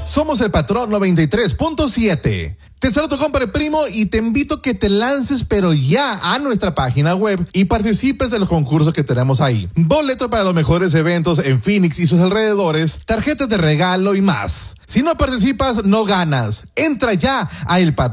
Somos el Patrón 93.7. Te saludo, compadre primo, y te invito a que te lances, pero ya, a nuestra página web y participes de los concursos que tenemos ahí. Boletos para los mejores eventos en Phoenix y sus alrededores, tarjetas de regalo y más. Si no participas, no ganas. Entra ya a El Patrón